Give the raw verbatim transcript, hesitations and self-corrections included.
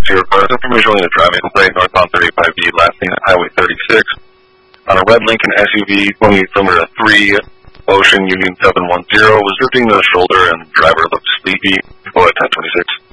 to request information on the driving complaint northbound thirty-five B, last seen at Highway thirty-six. On a red Lincoln S U V, twenty kilometer three, Ocean Union seven one zero, was drifting to the shoulder and the driver looked sleepy. Go at ten twenty-six.